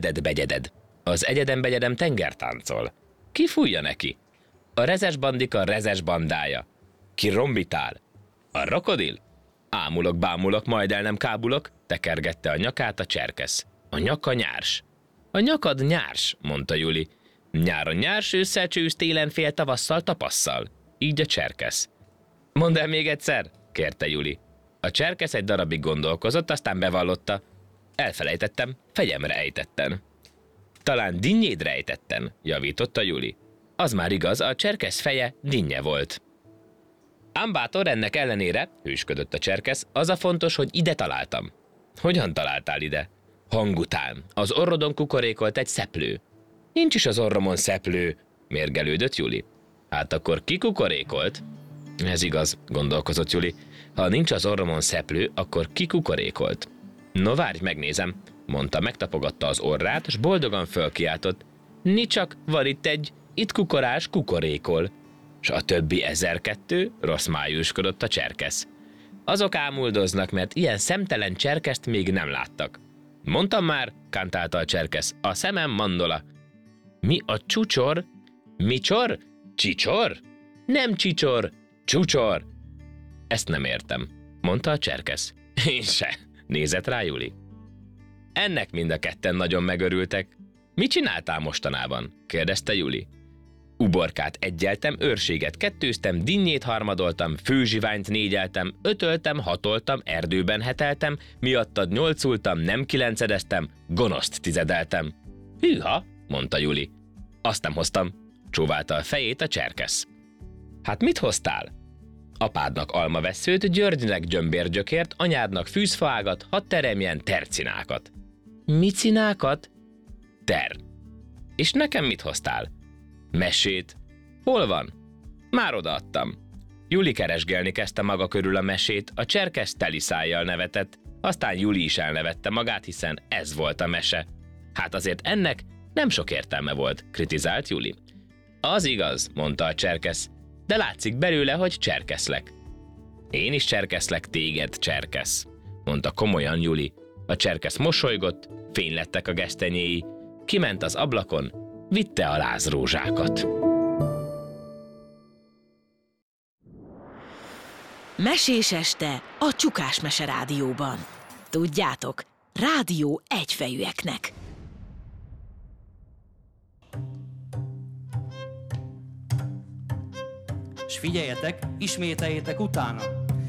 edded-begyeded. Az egyedem-begyedem tengertáncol. Ki fújja neki? A rezes bandika rezes bandája. Ki rombitál? A krokodil? Ámulok-bámulok, majd el nem kábulok, tekergette a nyakát a cserkesz. A nyaka nyárs. A nyakad nyárs, mondta Juli. Nyáron nyárs, ősszel csősz, télen fél, tavasszal tapasszal. Így a cserkesz. Mondd el még egyszer, kérte Juli. A cserkesz egy darabig gondolkozott, aztán bevallotta. Elfelejtettem, fegyemre ejtetten. Talán dinnyédre ejtetten, javította Juli. Az már igaz, a cserkesz feje dinnye volt. Ám bátor, ennek ellenére, hősködött a cserkesz, az a fontos, hogy ide találtam. Hogyan találtál ide? Hang után. Az orrodon kukorékolt egy szeplő. Nincs is az orromon szeplő, mérgelődött Juli. Hát akkor ki kukorékolt? Ez igaz, gondolkozott Juli. Ha nincs az orromon szeplő, akkor ki kukorékolt? No várj, megnézem, mondta, megtapogatta az orrát, s boldogan fölkiáltott. Nicsak, van itt kukorás kukorékol. S a többi 1002, rossz májúskodott a cserkesz. Azok ámuldoznak, mert ilyen szemtelen cserkeszt még nem láttak. Mondtam már, kántálta a cserkesz, a szemem mandola. Mi a csucsor? Micsor? Csicsor? Nem csicsor, csucsor. Ezt nem értem, mondta a cserkesz. Én se, nézett rá Juli. Ennek mind a ketten nagyon megörültek. Mit csináltál mostanában? kérdezte Juli. Uborkát egyeltem, őrséget kettőztem, dinnyét harmadoltam, főzsiványt négyeltem, ötöltem, hatoltam, erdőben heteltem, miattad nyolcultam, nem kilencedeztem, gonoszt tizedeltem. Hűha, mondta Juli. Azt nem hoztam, csóválta a fejét a cserkesz. Hát mit hoztál? Apádnak almavesszőt, Györgynek gyömbérgyökért, anyádnak fűzfaágat, hadd teremjen tercinákat. Micinákat? Ter. És nekem mit hoztál? Mesét. Hol van? Már odaadtam. Juli keresgélni kezdte maga körül a mesét, a cserkesz teli szájjal nevetett, aztán Juli is elnevette magát, hiszen ez volt a mese. Hát azért ennek nem sok értelme volt, kritizált Juli. Az igaz, mondta a cserkesz, de látszik belőle, hogy cserkeszlek. Én is cserkeszlek téged, cserkesz, mondta komolyan Juli. A cserkesz mosolygott, fénylettek a gesztenyéi, kiment az ablakon, vitte a lázrózsákat. Mesés este a Csukás Mese Rádióban. Tudjátok, rádió egyfejűeknek. S figyeljetek, ismételjétek utána!